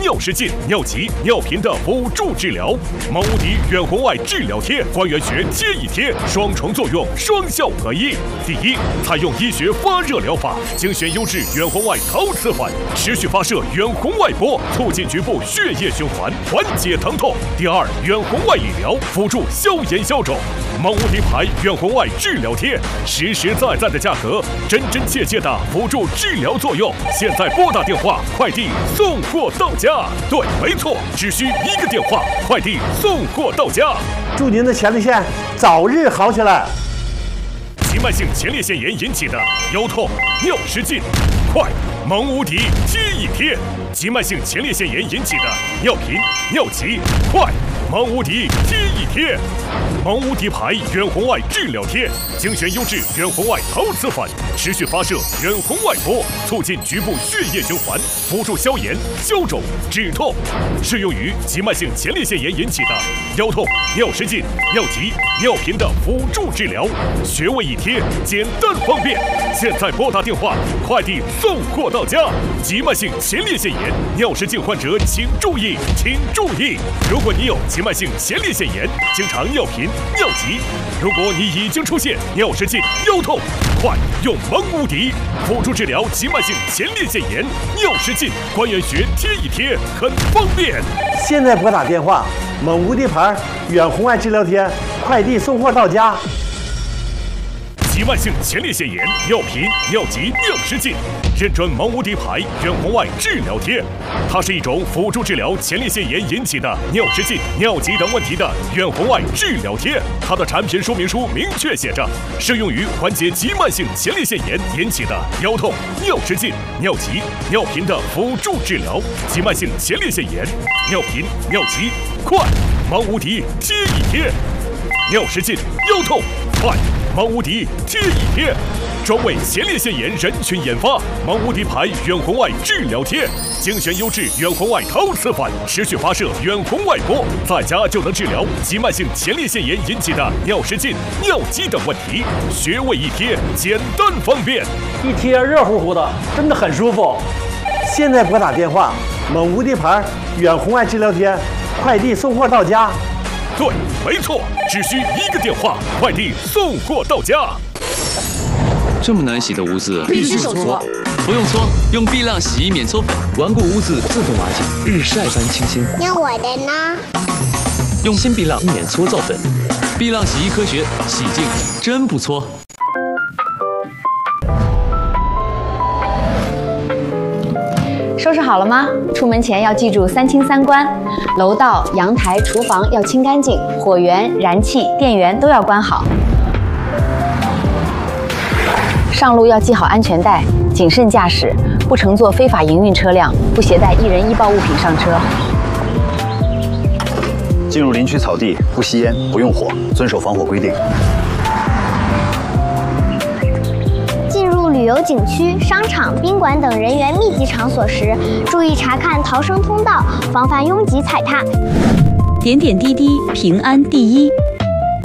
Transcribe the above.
尿失禁、尿急、尿频的辅助治疗。蒙无敌远红外治疗贴，关元穴贴一贴，双重作用，双效合一。第一，采用医学发热疗法，精选优质远红外陶瓷环，持续发射远红外波，促进局部血液循环，缓解疼痛。第二，远红外理疗，辅助消炎消肿。蒙无敌牌远红外治疗贴，实实在在的价格，真真切切的辅助治疗作用。现在拨打电话，快递送货到家。对，没错，只需一个电话，快递送货到家。 祝您的前列腺早日好起来。 急慢性前列腺炎引起的腰痛、尿失禁，快！蒙无敌贴一贴。急慢性前列腺炎引起的尿频、尿急，快！蒙无敌贴一贴。蒙无敌牌远红外治疗贴，精选优质远红外陶瓷环，持续发射远红外波，促进局部血液循环，辅助消炎、消肿、止痛，适用于急慢性前列腺炎引起的腰痛、尿失禁、尿急、尿频的辅助治疗，穴位一贴，简单方便。现在拨打电话，快递送货到家。急慢性前列腺炎、尿失禁患者请注意，请注意！如果你有急慢性前列腺炎，经常尿频、尿急，如果你已经出现尿失禁、腰痛，快用蒙无敌辅助治疗急慢性前列腺炎、尿失禁，关元穴贴一贴，很方便。 现在拨打电话，蒙无敌牌远红外治疗贴，快递送货到家。 急慢性前列腺炎、尿频、尿急、尿失禁，认准蒙无敌牌远红外治疗贴。它是一种辅助治疗前列腺炎引起的尿失禁、尿急等问题的远红外治疗贴。它的产品说明书明确写着，适用于缓解急慢性前列腺炎引起的腰痛、尿失禁、尿急、尿频的辅助治疗。急慢性前列腺炎、尿频、尿急，快！蒙无敌贴一贴。尿失禁、腰痛，快！蒙无敌贴一贴，专为前列腺炎人群研发。蒙无敌牌远红外治疗贴，精选优质远红外陶瓷环，持续发射远红外波，在家就能治疗急慢性前列腺炎引起的尿失禁、尿急等问题。穴位一贴，简单方便， 一贴热乎乎的，真的很舒服。现在拨打电话，蒙无敌牌远红外治疗贴，快递送货到家。 对，没错，只需一个电话，快递送货到家。 这么难洗的污渍， 必须手搓。 不用搓，用碧浪洗衣免搓粉，顽固污渍自动瓦解，日晒般清新。 那我的呢？ 用新碧浪免搓皂粉，碧浪洗衣科学，洗净真不搓。 收拾好了吗？出门前要记住3清3关，楼道、阳台、厨房要清干净，火源、燃气、电源都要关好。上路要系好安全带，谨慎驾驶，不乘坐非法营运车辆，不携带易燃易爆物品上车。 进入林区草地，不吸烟，不用火，遵守防火规定。 旅游景区、商场、宾馆等人员密集场所时，注意查看逃生通道，防范拥挤踩踏。 点点滴滴，平安第一。